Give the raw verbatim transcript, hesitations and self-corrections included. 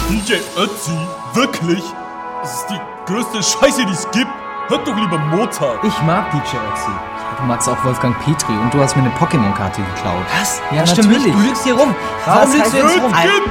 D J Ötzi? Wirklich? Das ist die größte Scheiße, die es gibt. Hört doch lieber Mozart. Ich mag D J Ötzi. Ja, du magst auch Wolfgang Petri und du hast mir eine Pokémon-Karte geklaut. Was? Ja, das stimmt natürlich. nicht. Du lügst hier rum. Warum Was lügst heißt du jetzt das? rum? Al-